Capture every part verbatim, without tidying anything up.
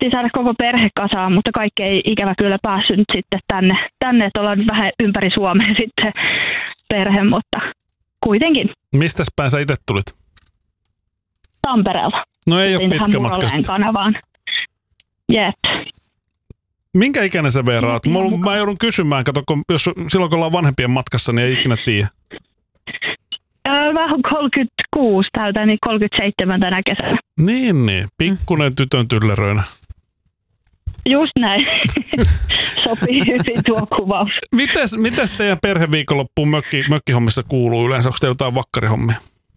yritettiin saada koko perhe kasaan, mutta kaikki ei ikävä kyllä päässyt nyt sitten tänne, tänne että ollaan vähän ympäri Suomea sitten perhe, mutta kuitenkin. Mistäs päin sä itse tulit? Tampereelta. No ei ole pitkä matkasta. Kanavaan. Jep. Minkä ikäinen sä Veera oot? Mä joudun kysymään, kato, kun jos, silloin kun ollaan vanhempien matkassa, niin ei ikinä tiedä. Mä oon kolmekymmentäkuusi täytän, niin kolmekymmentäseitsemän tänä kesänä. Niin, niin. Pikkunen tytön tylleröinä. Just näin. Sopii hyvin tuo kuvaus. Mites, mites teidän perheviikonloppuun mökki, mökkihommissa kuuluu yleensä? Onko teillä jotain vakkarihommia?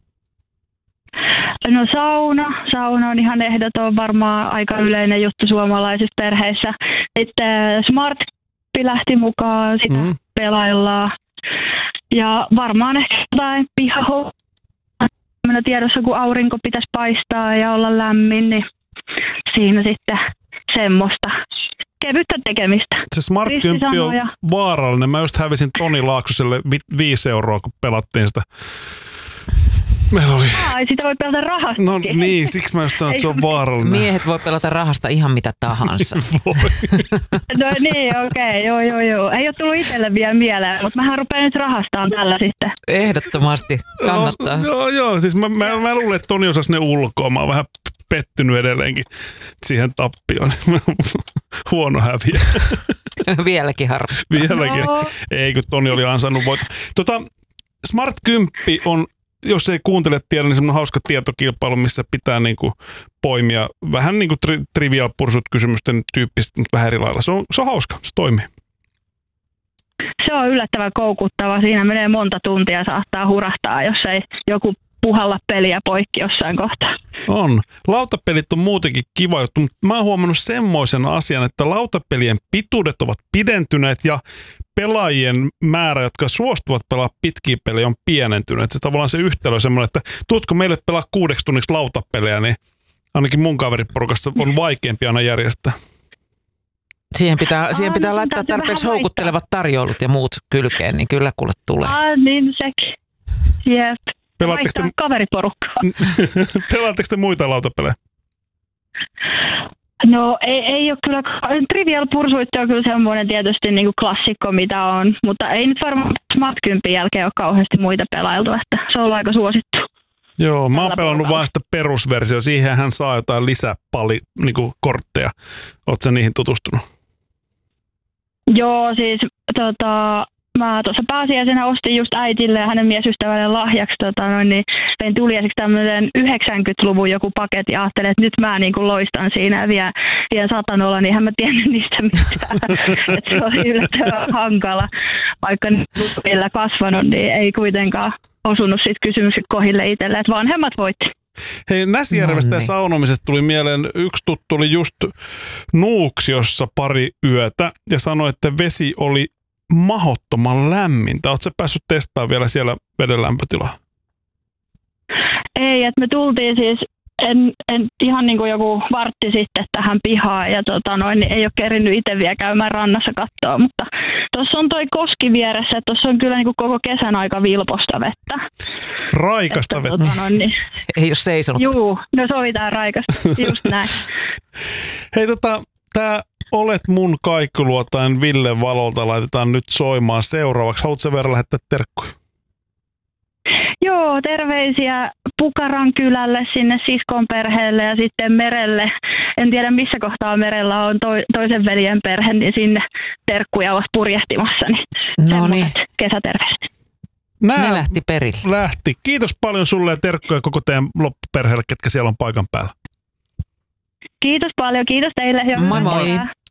No sauna. Sauna on ihan ehdoton, varmaan aika yleinen juttu suomalaisissa perheissä. Sitten Smart lähti mukaan, sitä mm. pelaillaan. Ja varmaan ehkä jotain pihahommia tiedossa, kun aurinko pitäisi paistaa ja olla lämmin, niin siinä sitten semmoista kevyttä tekemistä. Se Smart-kymppi on ja... vaarallinen. Mä just hävisin Toni Laaksoselle vi- viisi euroa, kun pelattiin sitä. Meillä oli... Ai, sitä voi pelata rahasta. No niin, siksi mä just sanon, että se on vaarallinen. Miehet voi pelata rahasta ihan mitä tahansa. Voi. No niin, okei, okay, joo, joo, joo. Ei ole tullut itselle vielä mieleen, mutta mähän rupean nyt rahastaan tällä sitten. Ehdottomasti, kannattaa. No, joo, joo, siis mä, mä, mä luulen, että Toni osasi ne ulkoa. Mä oon vähän pettynyt edelleenkin siihen tappioon. Huono häviä. Vieläkin harmi. Vieläkin. No. Ei, kun Toni oli ansainnut voit. Tota, Smart kymppi on, jos ei kuuntele tiedä, niin semmoinen hauska tietokilpailu, missä pitää niinku poimia vähän niin kuin tri- trivial pursuit kysymysten tyyppistä, mutta vähän eri lailla. Se on, se on hauska, se toimii. Se on yllättävän koukuttava. Siinä menee monta tuntia, saattaa hurahtaa, jos ei joku puhalla peliä poikki jossain kohtaa. On. Lautapelit on muutenkin kiva juttu, mutta mä oon huomannut semmoisen asian, että lautapelien pituudet ovat pidentyneet ja pelaajien määrä, jotka suostuvat pelaa pitkiä pelejä, on pienentynyt. Se tavallaan se yhtälö on semmoinen, että tuutko meille pelaa kuudeksi tunniksi lautapelejä, niin ainakin mun kaveriporukassa on vaikeampi aina järjestää. Siihen pitää, siihen pitää laittaa tarpeeksi houkuttelevat tarjoulut ja muut kylkeen, niin kyllä kuule tulee. Ah, niin sekin. Jep. Pelaatteko te... kaveriporukkaa. Pelaatteko te muita lautapelejä? No ei, ei ole kyllä, Trivial Pursuit on kyllä semmoinen tietysti niin kuin klassikko mitä on, mutta ei nyt varmaan Smart kympin jälkeen ole kauheasti muita pelailtu, että se on ollut aika suosittu. Joo, mä oon pelannut vaan sitä perusversiota, siihen hän saa jotain lisäpali, niin kuin kortteja. Ootko sä niihin tutustunut? Joo, siis tota... Mä tuossa pääsiäisenä ostin just äitille ja hänen miesystävälle lahjaksi, tota, noin, niin vein tuliaisiksi tämmöisen yhdeksänkymmentäluvun joku paketti ja ajattelin, että nyt mä niin kuin loistan siinä ja vien, vien satanolla, niin eihän mä tiennyt niistä mitään. Et se oli yllättävän hankala, vaikka niillä kasvanut, niin ei kuitenkaan osunut siitä kysymykset kohille itselle, että vanhemmat voitti. Hei, Näsijärvestä ja saunomisesta tuli mieleen, yksi tuttu oli just Nuuksiossa pari yötä ja sanoi, että vesi oli mahottoman lämmintä. Oletko sä päässyt testaamaan vielä siellä veden lämpötilaa? Ei, että me tultiin siis en, en, ihan niin kuin joku vartti sitten tähän pihaan ja tota noin, niin ei ole kerinyt itse vielä käymään rannassa katsoa, mutta tuossa on toi koski vieressä, että tuossa on kyllä niin kuin koko kesän aika vilposta vettä. Raikasta että, vettä. Tota noin, niin... Ei ole seisonut. Juu, no sovitaan raikasta, just näin. Hei tota, tää Olet mun kaikuluotain Ville Valolta laitetaan nyt soimaan seuraavaksi. Haluatko sä Veera lähettää terkkuja? Joo, terveisiä Pukaran kylälle, sinne siskon perheelle ja sitten merelle. En tiedä missä kohtaa merellä on to- toisen veljen perhe, niin sinne terkkuja ovat purjehtimassa. Niin no niin. Kesäterveiset. Ne lähti perille. Lähti. Kiitos paljon sulle ja terkkuja koko teidän loppuperheelle, ketkä siellä on paikan päällä. Kiitos paljon, kiitos teille. Moi moi.